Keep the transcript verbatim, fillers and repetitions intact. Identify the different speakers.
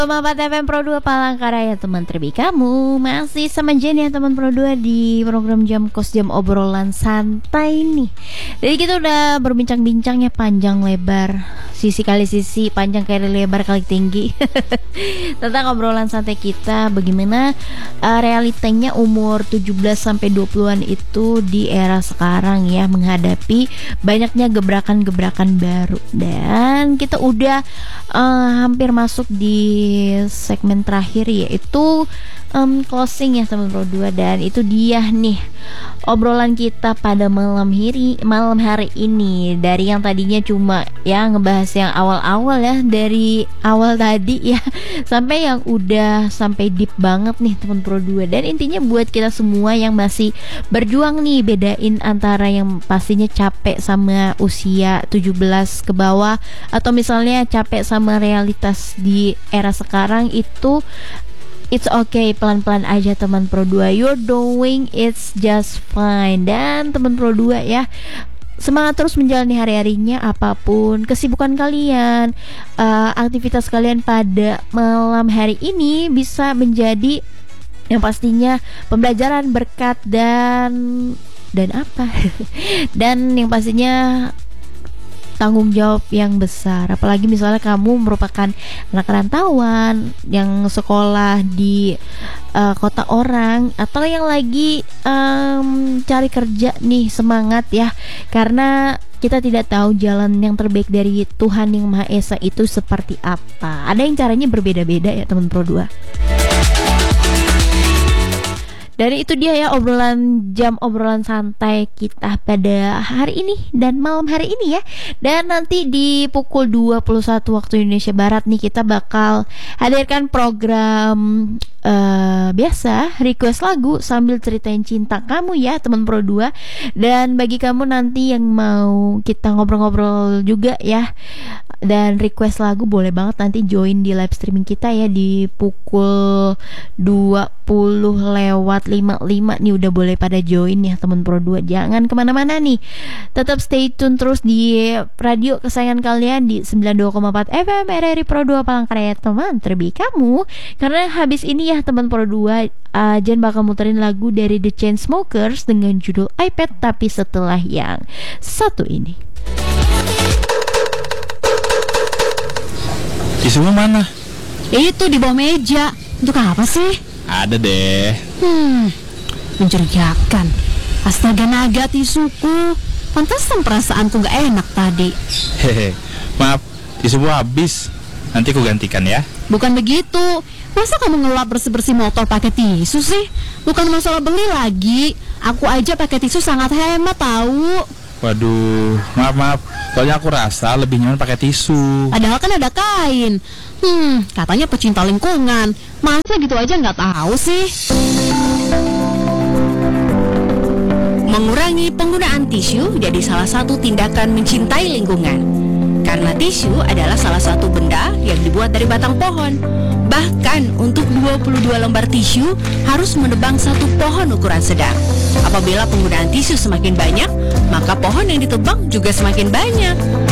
Speaker 1: Empat F M Pro dua Palangkaraya, teman terbaik kamu. Masih sama Jen ya teman Pro dua di program Jam Kos, jam obrolan santai nih. Jadi kita udah berbincang-bincang ya, panjang lebar, sisi kali sisi, panjang kali lebar kali tinggi tentang obrolan santai kita. Bagaimana uh, realitanya umur tujuh belas sampai dua puluhan itu di era sekarang ya, menghadapi banyaknya gebrakan-gebrakan baru. Dan kita udah uh, hampir masuk di segmen terakhir, yaitu um, closing ya teman Pro dua. Dan itu dia nih obrolan kita pada malam hari malam hari ini. Dari yang tadinya cuma ya ngebahas yang awal-awal ya, dari awal tadi ya, sampai yang udah sampai deep banget nih teman Pro dua. Dan intinya buat kita semua yang masih berjuang nih, bedain antara yang pastinya capek sama usia tujuh belas ke bawah, atau misalnya capek sama realitas di era sekarang itu, it's okay, pelan-pelan aja teman Pro dua. You're doing it's just fine. Dan teman Pro dua ya, semangat terus menjalani hari-harinya, apapun kesibukan kalian, uh, aktivitas kalian pada malam hari ini bisa menjadi yang pastinya pembelajaran, berkat, dan dan apa dan yang pastinya tanggung jawab yang besar. Apalagi misalnya kamu merupakan anak rantauan yang sekolah di uh, kota orang, atau yang lagi um, cari kerja nih, semangat ya, karena kita tidak tahu jalan yang terbaik dari Tuhan Yang Maha Esa itu seperti apa. Ada yang caranya berbeda-beda ya teman Pro dua. Dari itu dia ya obrolan jam obrolan santai kita pada hari ini dan malam hari ini ya. Dan nanti di pukul dua puluh satu waktu Indonesia Barat nih, kita bakal hadirkan program uh, biasa, request lagu sambil ceritain cinta kamu ya teman Pro dua. Dan bagi kamu nanti yang mau kita ngobrol-ngobrol juga ya, dan request lagu, boleh banget nanti join di live streaming kita ya di pukul dua puluh lewat lima puluh lima nih, udah boleh pada join ya teman Pro dua. Jangan kemana-mana nih, tetap stay tune terus di radio kesayangan kalian di sembilan puluh dua koma empat F M R R I Pro dua Palangkaraya, teman terbaik kamu. Karena habis ini ya teman Pro dua, uh, Jen bakal muterin lagu dari The Chainsmokers dengan judul iPad, tapi setelah yang satu ini.
Speaker 2: Tisunya mana?
Speaker 3: Itu di bawah meja. Untuk apa sih?
Speaker 2: Ada deh.
Speaker 3: Hmm, mencurigakan. Astaga naga tisuku. Pantesan perasaanku gak enak tadi.
Speaker 2: Hehe, maaf, tisuku habis. Nanti ku gantikan ya.
Speaker 3: Bukan begitu. Masa kamu ngelap bersih-bersih motor pakai tisu sih? Bukan masalah beli lagi. Aku aja pakai tisu sangat hemat tahu.
Speaker 2: Waduh, maaf maaf. Soalnya aku rasa lebih nyaman pakai tisu.
Speaker 3: Padahal kan ada kain. Hmm, katanya pecinta lingkungan. Masa gitu aja nggak tahu sih?
Speaker 4: Mengurangi penggunaan tisu jadi salah satu tindakan mencintai lingkungan. Karena tisu adalah salah satu benda yang dibuat dari batang pohon. Bahkan untuk dua puluh dua lembar tisu harus menebang satu pohon ukuran sedang. Apabila penggunaan tisu semakin banyak, maka pohon yang ditebang juga semakin banyak.